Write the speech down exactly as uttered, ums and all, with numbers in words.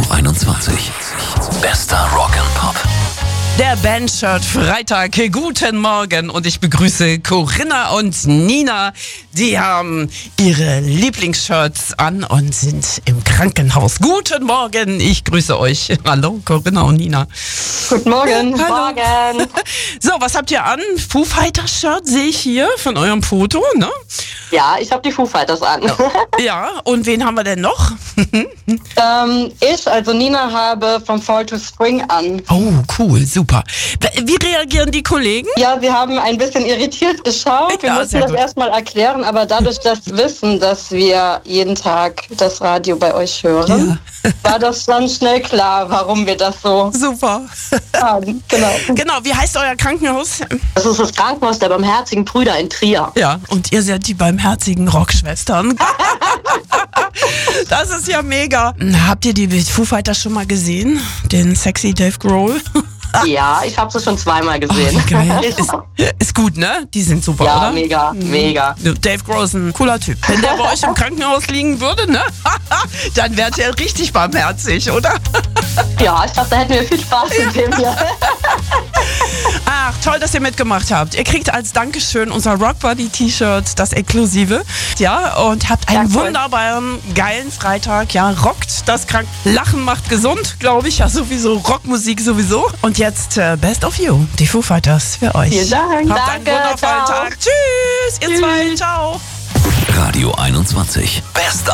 einundzwanzig. Bester Rock'n'Pop. Der Bandshirt Freitag. Guten Morgen und ich begrüße Corinna und Nina. Die haben ihre Lieblingsshirts an und sind im Krankenhaus. Guten Morgen, ich grüße euch. Hallo Corinna und Nina. Guten Morgen. Hallo. Morgen. So, was habt ihr an? Foo Fighters Shirt sehe ich hier von eurem Foto, ne? Ja, ich habe die Foo Fighters an. Ja, und wen haben wir denn noch? ähm, ich, also Nina, habe From Fall to Spring an. Oh, cool, super. Wie reagieren die Kollegen? Ja, sie haben ein bisschen irritiert geschaut. Wir Ja, mussten sehr das gut. erstmal erklären, aber dadurch, dass wir wissen, dass wir jeden Tag das Radio bei euch hören, war das dann schnell klar, warum wir das so Super. haben. Genau. Genau, wie heißt euer Krankenhaus? Das ist das Krankenhaus der Barmherzigen Brüder in Trier. Ja, und ihr seid die barmherzigen Rockschwestern. Das ist ja mega. Habt ihr die Foo Fighters schon mal gesehen? Den sexy Dave Grohl? Ja, ich habe sie schon zweimal gesehen. Oh, geil. Ist, ist gut, ne? Die sind super, ja, oder? mega, mega. Dave Grohl ist ein cooler Typ. Wenn der bei euch im Krankenhaus liegen würde, ne? Dann wärt ihr richtig barmherzig, oder? Ja, ich glaube, da hätten wir viel Spaß mit dem hier. Ach, toll, dass ihr mitgemacht habt. Ihr kriegt als Dankeschön unser Rockbody-T-Shirt, das Exklusive. Ja, und habt einen Ja, cool. wunderbaren, geilen Freitag. Ja, rockt das krank. Lachen macht gesund, glaube ich. Ja, sowieso. Rockmusik sowieso. Und jetzt äh, Best of You, die Foo Fighters für euch. Vielen Dank. Habt Danke, einen wundervollen ciao. Tag. Tschüss, ihr zwei. Ciao. Radio einundzwanzig. Bester